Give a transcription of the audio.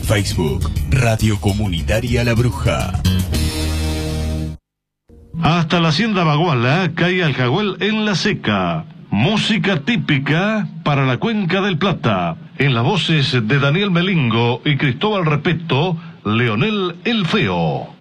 Facebook, Radio Comunitaria La Bruja. Hasta la hacienda Baguala cae Aljahuel en la seca. Música típica para la Cuenca del Plata. En las voces de Daniel Melingo y Cristóbal Repeto, Leonel el Feo.